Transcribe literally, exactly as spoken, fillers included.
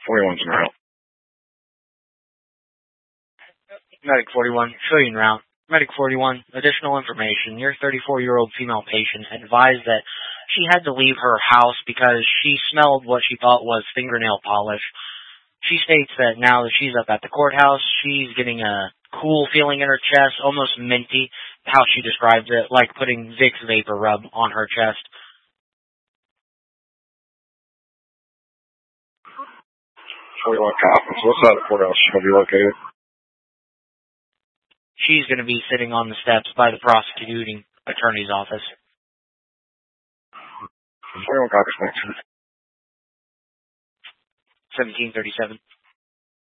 forty-one's en route. Medic forty-one, trillion route. Medic forty-one, additional information. Your thirty-four-year-old female patient advised that she had to leave her house because she smelled what she thought was fingernail polish. She states that now that she's up at the courthouse, she's getting a cool feeling in her chest, almost minty, how she describes it, like putting Vicks Vapor Rub on her chest. forty-one Coppins, what side of the courthouse is going to be located? She's going to be sitting on the steps by the prosecuting attorney's office. forty-one Coppins, thanks. seventeen thirty-seven.